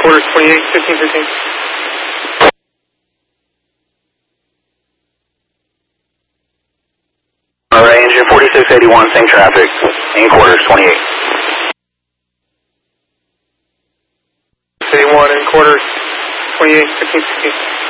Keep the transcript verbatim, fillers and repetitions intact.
quarters twenty-eight, fifteen, fifteen. Alright, engine forty-six eighty-one, same traffic, in quarters twenty-eight. eighty-one in quarters twenty-eight, fifteen, fifteen.